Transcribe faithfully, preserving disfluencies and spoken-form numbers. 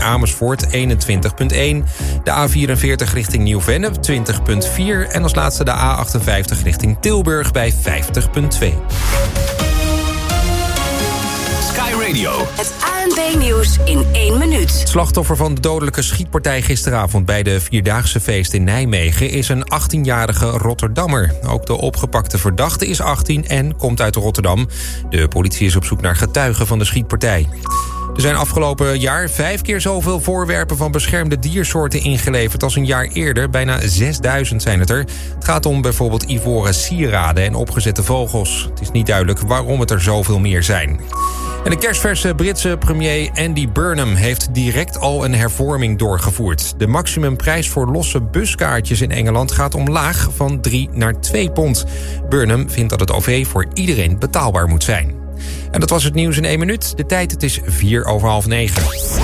Amersfoort eenentwintig komma één. De A vierenveertig richting Nieuw-Vennep twintig komma vier. En als laatste de A achtenvijftig richting Tilburg bij vijftig komma twee. Sky Radio. Het A N B-nieuws in één minuut. Het slachtoffer van de dodelijke schietpartij gisteravond bij de Vierdaagse Feest in Nijmegen is een achttienjarige Rotterdammer. Ook de opgepakte verdachte is achttien en komt uit Rotterdam. De politie is op zoek naar getuigen van de schietpartij. Er zijn afgelopen jaar vijf keer zoveel voorwerpen van beschermde diersoorten ingeleverd als een jaar eerder. Bijna zesduizend zijn het er. Het gaat om bijvoorbeeld ivoren sieraden en opgezette vogels. Het is niet duidelijk waarom het er zoveel meer zijn. En de kerstverse Britse premier Andy Burnham heeft direct al een hervorming doorgevoerd. De maximumprijs voor losse buskaartjes in Engeland gaat omlaag van drie naar twee pond. Burnham vindt dat het O V voor iedereen betaalbaar moet zijn. En dat was het nieuws in één minuut. De tijd, het is vier over half negen.